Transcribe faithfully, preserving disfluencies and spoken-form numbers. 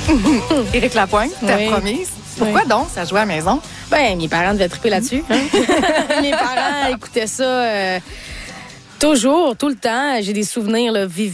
Éric Lapointe, ta Oui. promise. Pourquoi Oui. donc ça jouait à la maison? Ben, mes parents devaient triper là-dessus. Hein? Mes parents écoutaient ça euh, toujours, tout le temps. J'ai des souvenirs là, vivants.